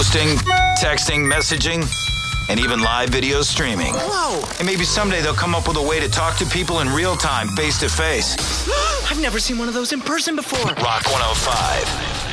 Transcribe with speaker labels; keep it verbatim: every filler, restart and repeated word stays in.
Speaker 1: posting, texting, messaging, and even live video streaming.
Speaker 2: Whoa!
Speaker 1: And maybe someday they'll come up with a way to talk to people in real time, face to face.
Speaker 2: I've never seen one of those in person before.
Speaker 1: Rock one oh five.